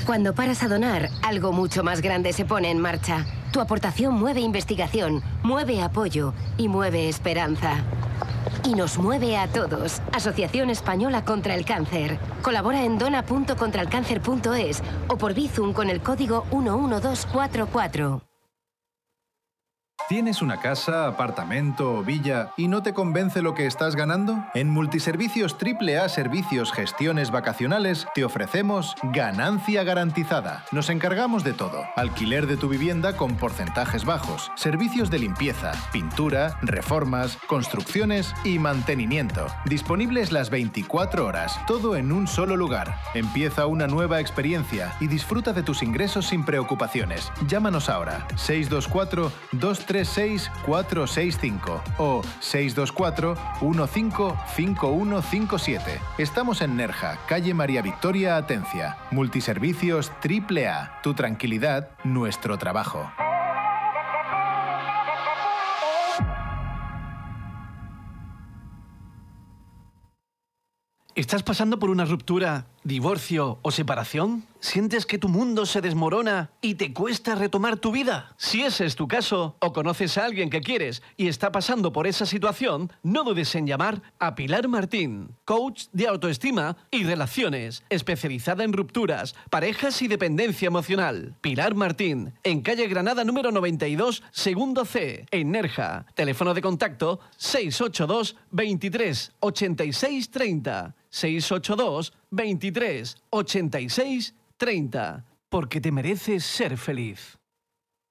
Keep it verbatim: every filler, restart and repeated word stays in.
Cuando paras a donar, algo mucho más grande se pone en marcha. Tu aportación mueve investigación, mueve apoyo y mueve esperanza. Y nos mueve a todos. Asociación Española contra el Cáncer. Colabora en dona punto contralcáncer punto es o por Bizum con el código uno uno dos cuatro cuatro. ¿Tienes una casa, apartamento o villa y no te convence lo que estás ganando? En Multiservicios Triple A Servicios Gestiones Vacacionales te ofrecemos ganancia garantizada. Nos encargamos de todo. Alquiler de tu vivienda con porcentajes bajos, servicios de limpieza, pintura, reformas, construcciones y mantenimiento. Disponibles las veinticuatro horas, todo en un solo lugar. Empieza una nueva experiencia y disfruta de tus ingresos sin preocupaciones. Llámanos ahora, seis dos cuatro, dos tres seis, cuatro seis cinco o seis dos cuatro, uno cinco, cinco uno cinco siete. Estamos en Nerja, calle María Victoria Atencia. Multiservicios Triple A. Tu tranquilidad, nuestro trabajo. ¿Estás pasando por una ruptura, divorcio o separación? ¿Sientes que tu mundo se desmorona y te cuesta retomar tu vida? Si ese es tu caso, o conoces a alguien que quieres y está pasando por esa situación, no dudes en llamar a Pilar Martín, coach de autoestima y relaciones, especializada en rupturas, parejas y dependencia emocional. Pilar Martín, en calle Granada número noventa y dos, segundo C, en Nerja. Teléfono de contacto seis ocho dos, veintitrés, ochenta y seis, treinta. seis ocho dos, veintitrés, ochenta y seis, treinta. Porque te mereces ser feliz.